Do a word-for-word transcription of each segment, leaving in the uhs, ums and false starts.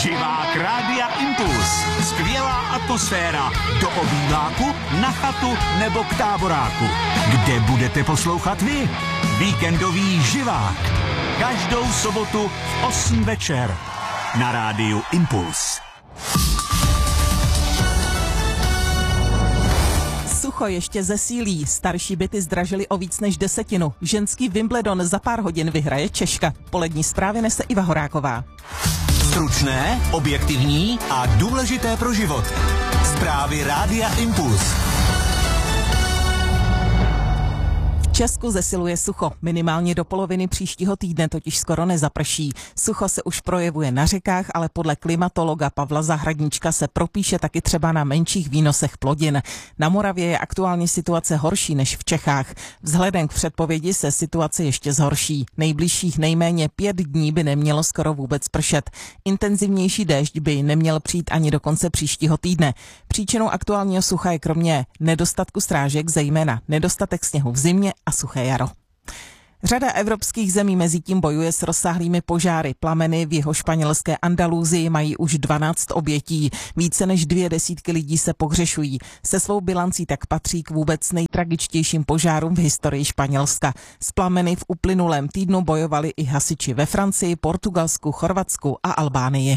Živák Rádia Impuls. Skvělá atmosféra. Do obýváku, na chatu nebo k táboráku. Kde budete poslouchat vy? Víkendový živák. Každou sobotu v osm večer. Na Rádiu Impuls. Sucho ještě zesílí. Starší byty zdražily o víc než desetinu. Ženský Wimbledon za pár hodin vyhraje Češka. Polední zprávy nese Iva Horáková. Stručné, objektivní a důležité pro život. Zprávy Rádia Impuls. V Česku zesiluje sucho. Minimálně do poloviny příštího týdne totiž skoro nezaprší. Sucho se už projevuje na řekách, ale podle klimatologa Pavla Zahradníčka se propíše taky třeba na menších výnosech plodin. Na Moravě je aktuálně situace horší než v Čechách. Vzhledem k předpovědi se situace ještě zhorší. Nejbližších nejméně pět dní by nemělo skoro vůbec pršet. Intenzivnější déšť by neměl přijít ani do konce příštího týdne. Příčinou aktuálního sucha je kromě nedostatku srážek zejména nedostatek sněhu v zimě a suché jaro. Řada evropských zemí mezi tím bojuje s rozsáhlými požáry. Plameny v jihošpanělské Andalúzii mají už dvanáct obětí. Více než dvě desítky lidí se pohřešují. Se svou bilancí tak patří k vůbec nejtragičtějším požárům v historii Španělska. S plameny v uplynulém týdnu bojovali i hasiči ve Francii, Portugalsku, Chorvatsku a Albánii.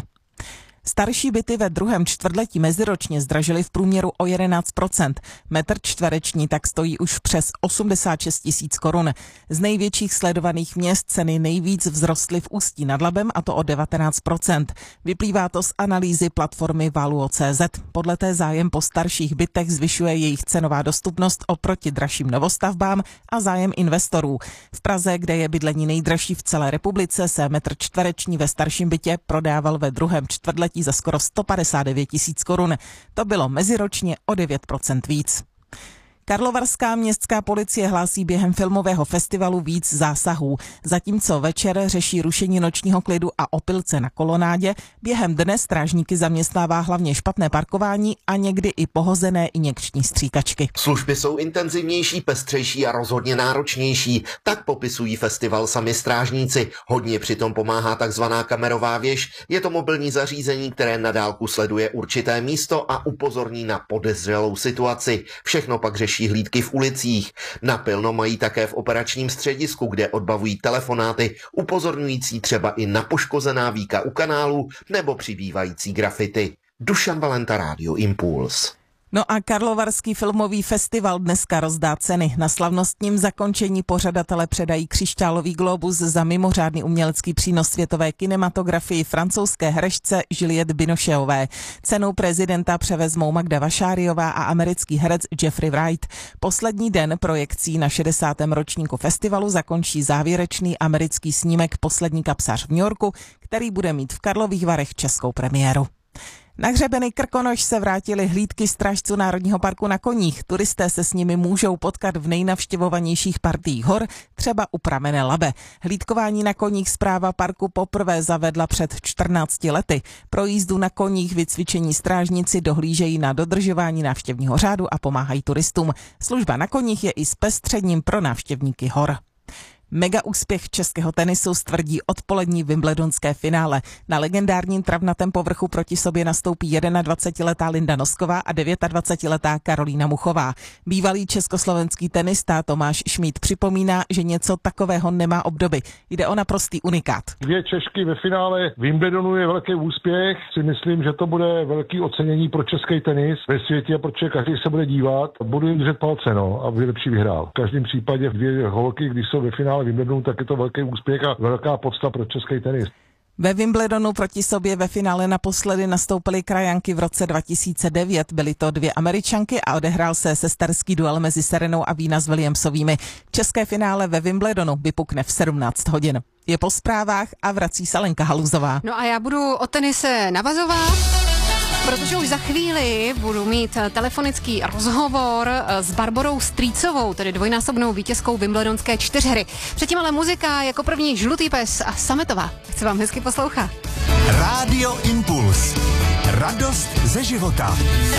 Starší byty ve druhém čtvrtletí meziročně zdražily v průměru o jedenáct procent. Metr čtvereční tak stojí už přes osmdesát šest tisíc korun. Z největších sledovaných měst ceny nejvíc vzrostly v Ústí nad Labem, a to o devatenáct procent. Vyplývá to z analýzy platformy Valuo tečka cé zet. Podle té zájem po starších bytech zvyšuje jejich cenová dostupnost oproti dražším novostavbám a zájem investorů. V Praze, kde je bydlení nejdražší v celé republice, se metr čtvereční ve starším bytě prodával ve druhém čtvrtletí za skoro sto padesát devět tisíc korun. To bylo meziročně o devět procent víc. Karlovarská městská policie hlásí během filmového festivalu víc zásahů. Zatímco večer řeší rušení nočního klidu a opilce na kolonádě, během dne strážníky zaměstnává hlavně špatné parkování a někdy i pohozené injekční stříkačky. Služby jsou intenzivnější, pestřejší a rozhodně náročnější. Tak popisují festival sami strážníci. Hodně přitom pomáhá takzvaná kamerová věž. Je to mobilní zařízení, které na dálku sleduje určité místo a upozorní na podezřelou situaci. Všechno pak řeší hlídky v ulicích. Napilno mají také v operačním středisku, kde odbavují telefonáty, upozorňující třeba i na poškozená víka u kanálu nebo přibývající grafity. Dušan Valenta, Rádio Impuls. No a Karlovarský filmový festival dneska rozdá ceny. Na slavnostním zakončení pořadatele předají křišťálový globus za mimořádný umělecký přínos světové kinematografii francouzské herečce Juliette Binocheové. Cenou prezidenta převezmou Magda Vašáriová a americký herec Jeffrey Wright. Poslední den projekcí na šedesátém ročníku festivalu zakončí závěrečný americký snímek Poslední kapsař v New Yorku, který bude mít v Karlových Varech českou premiéru. Na hřebeny Krkonoš se vrátily hlídky strážců Národního parku na koních. Turisté se s nimi můžou potkat v nejnavštěvovanějších partiích hor, třeba u pramené Labe. Hlídkování na koních správa parku poprvé zavedla před čtrnácti lety. Pro jízdu na koních vycvičení strážníci dohlížejí na dodržování návštěvního řádu a pomáhají turistům. Služba na koních je i zpestřením pro návštěvníky hor. Mega úspěch českého tenisu stvrdí odpolední wimbledonské finále. Na legendárním travnatém povrchu proti sobě nastoupí dvacetiletá Linda Nosková a dvacetidevětiletá Karolína Muchová. Bývalý československý tenista Tomáš Šmíd připomíná, že něco takového nemá obdoby. Jde o naprostý unikát. Dvě Češky ve finále Wimbledonu je velký úspěch. Si myslím, že to bude velký ocenění pro český tenis ve světě, protože každý se bude dívat. Budu jim držet palce, no, aby lepší vyhrál. V každém případě dvě holky, když jsou ve finále Wimbledonu, tak je to velký úspěch a velká podsta pro český tenis. Ve Wimbledonu proti sobě ve finále naposledy nastoupily krajanky v roce dva tisíce devět. Byly to dvě Američanky a odehrál se sesterský duel mezi Serenou a Venus Williamsovými. České finále ve Wimbledonu vypukne v sedmnáct hodin. Je po zprávách a vrací se Lenka Haluzová. No a já budu o tenise navazovat, protože už za chvíli budu mít telefonický rozhovor s Barborou Strýcovou, tedy dvojnásobnou vítězkou wimbledonské čtyřhry. Předtím ale muzika, jako první Žlutý pes a Sametová. Chci vám hezky poslouchat. Rádio Impuls. Radost ze života.